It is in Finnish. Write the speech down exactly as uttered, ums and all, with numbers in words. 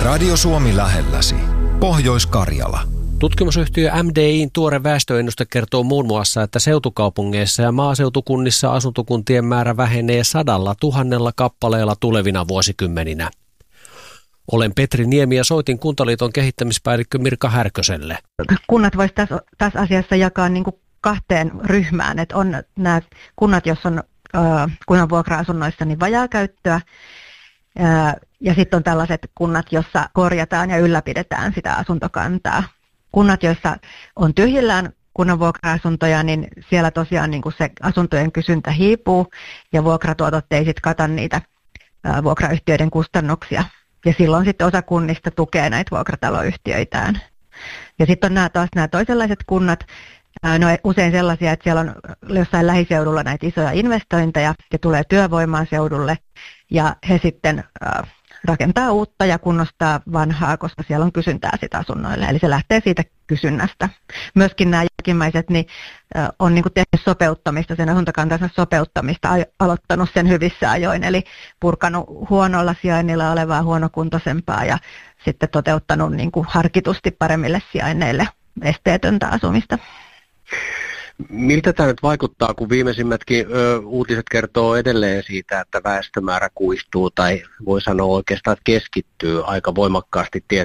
Radio Suomi lähelläsi. Pohjois-Karjala. Tutkimusyhtiö M D I:n tuore väestöennuste kertoo muun muassa, että seutukaupungeissa ja maaseutukunnissa asuntokuntien määrä vähenee sadalla tuhannella kappaleella tulevina vuosikymmeninä. Olen Petri Niemi ja soitin Kuntaliiton kehittämispäällikkö Mirka Härköselle. Kunnat voisi tässä, tässä asiassa jakaa niin kuin kahteen ryhmään. Että on nämä kunnat, joissa on äh, kunnan vuokra-asunnoissa niin vajaakäyttöä. Äh, ja sitten on tällaiset kunnat, joissa korjataan ja ylläpidetään sitä asuntokantaa. Kunnat, joissa on tyhjillään kunnan vuokra-asuntoja, niin siellä tosiaan niin kuin se asuntojen kysyntä hiipuu ja vuokratuotot ei sitten kata niitä äh, vuokrayhtiöiden kustannuksia. Ja silloin sitten osa kunnista tukee näitä vuokrataloyhtiöitään. Ja sitten on nämä taas nämä toisenlaiset kunnat, ne on usein sellaisia, että siellä on jossain lähiseudulla näitä isoja investointeja ja tulee työvoimaa seudulle ja he sitten äh, rakentaa uutta ja kunnostaa vanhaa, koska siellä on kysyntää sitä asunnoille. Eli se lähtee siitä kysynnästä. Myöskin nämä jälkimmäiset niin, äh, on niin kuin tehnyt sopeuttamista, sen asuntokantansa sopeuttamista, a- aloittanut sen hyvissä ajoin, eli purkanut huonolla sijainnilla olevaa huonokuntoisempaa ja sitten toteuttanut niin kuin harkitusti paremmille sijainneille esteetöntä asumista. Miltä tämä nyt vaikuttaa, kun viimeisimmätkin ö, uutiset kertoo edelleen siitä, että väestömäärä kuistuu tai voi sanoa oikeastaan, että keskittyy aika voimakkaasti